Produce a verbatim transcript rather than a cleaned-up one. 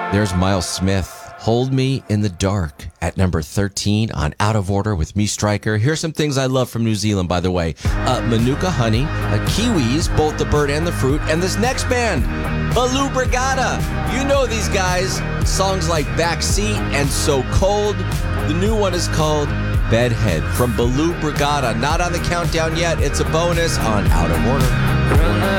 There's Miles Smith. Hold Me in the Dark at number thirteen on Out of Order with me, Stryker. Here's some things I love from New Zealand, by the way. Uh, Manuka Honey, uh, Kiwis, both the bird and the fruit, and this next band, Baloo Brigada. You know these guys. Songs like Backseat and So Cold. The new one is called Bedhead from Baloo Brigada. Not on the countdown yet. It's a bonus on Out of Order.